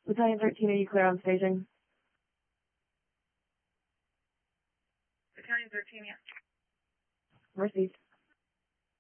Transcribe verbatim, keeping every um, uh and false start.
Battalion thirteen, are you clear on staging? Battalion thirteen, yes. Received.